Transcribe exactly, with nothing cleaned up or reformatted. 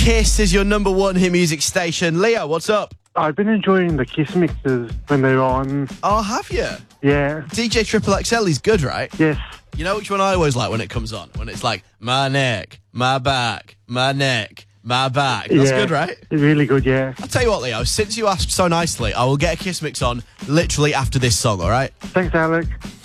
Kiss is your number one hit music station. Leo, what's up? I've been enjoying the Kiss mixes when they're on. Oh, have you? Yeah. D J Triple X L, he's good, right? Yes. You know which one I always like when it comes on? When it's like, my neck, my back, my neck, my back. That's yeah. good, right? Really good, yeah. I'll tell you what, Leo, since you asked so nicely, I will get a Kiss mix on literally after this song, all right? Thanks, Alec.